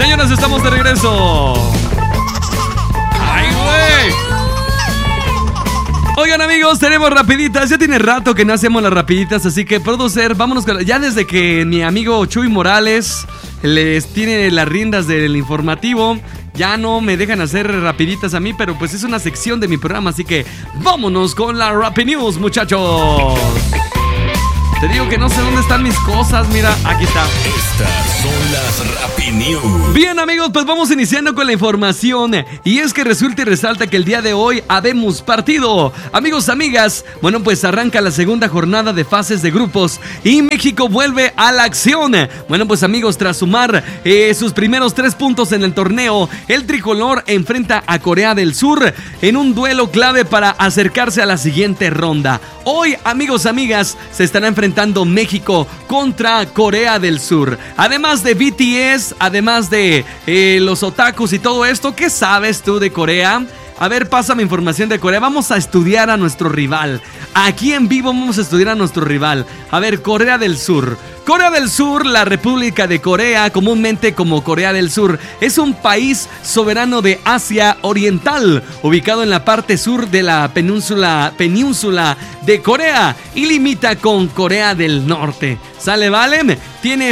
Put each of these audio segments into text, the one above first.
Señoras, estamos de regreso. ¡Ay, güey! Oigan, amigos, tenemos rapiditas. Ya tiene rato que no hacemos las rapiditas, así que, producer, vámonos con... Ya desde que mi amigo Chuy Morales les tiene las riendas del informativo, ya no me dejan hacer rapiditas a mí, pero pues es una sección de mi programa, así que vámonos con la Rapid News, muchachos. Te digo que no sé dónde están mis cosas, mira, aquí está. Estas son las Rapid News. Bien, amigos, pues vamos iniciando con la información. Y es que resulta y resalta que el día de hoy habemos partido. Amigos, amigas, bueno, pues arranca la segunda jornada de fases de grupos y México vuelve a la acción. Bueno, pues amigos, tras sumar sus primeros 3 puntos en el torneo, el tricolor enfrenta a Corea del Sur en un duelo clave para acercarse a la siguiente ronda. Hoy, amigos, amigas, se estará enfrentando México contra Corea del Sur. Además de BTS, además de los otakus y todo esto, ¿qué sabes tú de Corea? A ver, pásame información de Corea. Vamos a estudiar a nuestro rival. Aquí en vivo vamos a estudiar a nuestro rival. A ver, Corea del Sur. Corea del Sur, la República de Corea, comúnmente como Corea del Sur, es un país soberano de Asia Oriental, ubicado en la parte sur de la península de Corea y limita con Corea del Norte. ¿Sale, vale? Tiene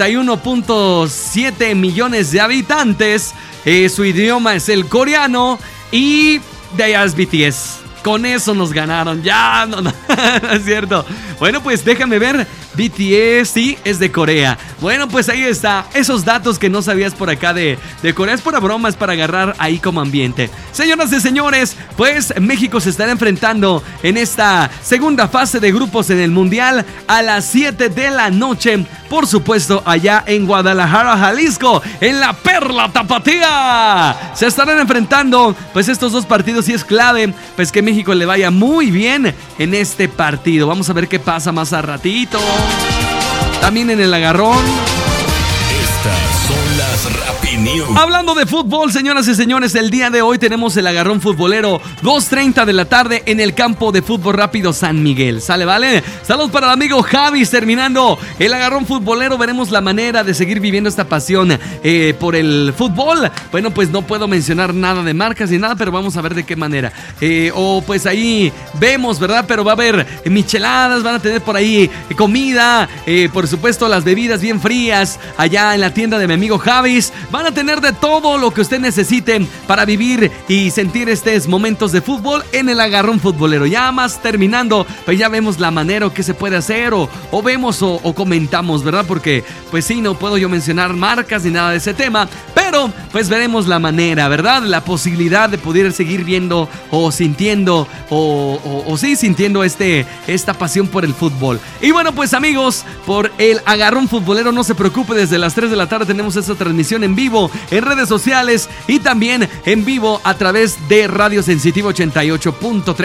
51.7 millones de habitantes. Su idioma es el coreano y de allá es BTS. Con eso nos ganaron. Ya, no es cierto. Bueno, pues déjame ver. BTS, sí, es de Corea. Bueno, pues ahí está. Esos datos que no sabías por acá de Corea. Es pura broma, es para agarrar ahí como ambiente. Señoras y señores, pues México se estará enfrentando en esta segunda fase de grupos en el Mundial a las 7 de la noche. Por supuesto, allá en Guadalajara, Jalisco, en la Perla Tapatía. Se estarán enfrentando, pues estos dos partidos, y es clave, pues que México le vaya muy bien en este partido. Vamos a ver qué pasa más a ratito. También en el agarrón. Estas son las Rapid News. Hablando de fútbol, señoras y señores, el día de hoy tenemos el agarrón futbolero, 2:30 de la tarde en el campo de fútbol rápido San Miguel. ¿Sale, vale? Saludos para el amigo Javis. Terminando el agarrón futbolero, veremos la manera de seguir viviendo esta pasión por el fútbol. Bueno, pues no puedo mencionar nada de marcas ni nada, pero vamos a ver de qué manera. Pues ahí vemos, ¿verdad? Pero va a haber micheladas, van a tener por ahí comida, por supuesto las bebidas bien frías allá en la tienda de mi amigo Javis. Van a tener de todo lo que usted necesite para vivir y sentir estos momentos de fútbol en el agarrón futbolero. Ya más terminando, pues ya vemos la manera o qué se puede hacer o vemos o comentamos, ¿verdad? Porque pues sí, no puedo yo mencionar marcas ni nada de ese tema, pero pues veremos la manera, ¿verdad? La posibilidad de poder seguir viendo o sintiendo o sí, sintiendo esta pasión por el fútbol. Y bueno, pues amigos, por el agarrón futbolero, no se preocupe, desde las 3 de la tarde tenemos esta transmisión en vivo en redes sociales y también en vivo a través de Radio Sensitivo 88.3.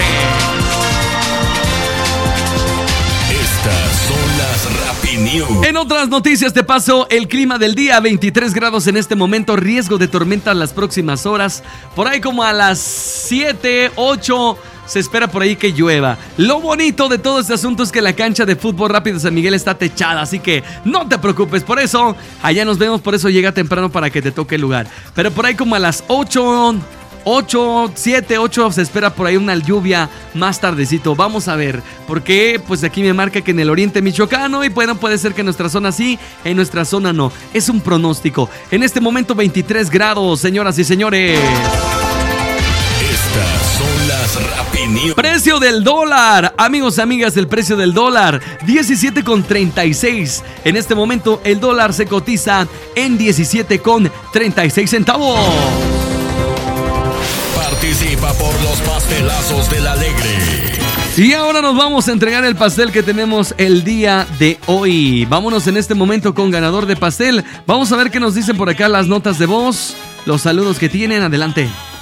Estas son las Rapid News. En otras noticias te paso el clima del día, 23 grados en este momento, riesgo de tormentas las próximas horas, por ahí como a las 7, 8... se espera por ahí que llueva. Lo bonito de todo este asunto es que la cancha de fútbol rápido San Miguel está techada, así que no te preocupes por eso. Allá nos vemos, por eso llega temprano para que te toque el lugar. Pero por ahí como a las 8, 7, 8 se espera por ahí una lluvia más tardecito. Vamos a ver, porque pues aquí me marca que en el oriente michoacano, y bueno, puede ser que en nuestra zona sí, en nuestra zona no. Es un pronóstico. En este momento 23 grados, señoras y señores. Estas son las Rapid News. Precio del dólar, amigos y amigas, el precio del dólar 17.36. En este momento el dólar se cotiza en 17.36 centavos. Participa por los pastelazos del Alegre. Y ahora nos vamos a entregar el pastel que tenemos el día de hoy. Vámonos en este momento con ganador de pastel. Vamos a ver qué nos dicen por acá las notas de voz, los saludos que tienen. Adelante.